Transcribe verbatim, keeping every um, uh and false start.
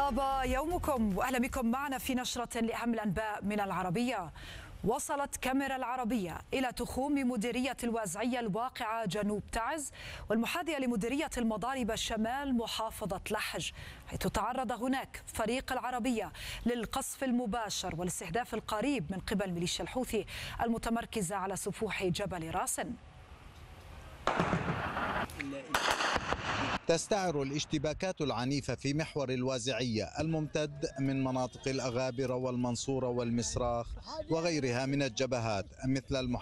طاب يومكم وأهلا بكم معنا في نشرة لأهم الأنباء من العربية. وصلت كاميرا العربية إلى تخوم مديرية الوازعية الواقعة جنوب تعز والمحاذية لمديرية المضارب شمال محافظة لحج، حيث تعرض هناك فريق العربية للقصف المباشر والاستهداف القريب من قبل ميليشيا الحوثي المتمركزة على سفوح جبل راسن. تستعر الاشتباكات العنيفة في محور الوازعية الممتد من مناطق الأغابر والمنصورة والمسراخ وغيرها من الجبهات مثل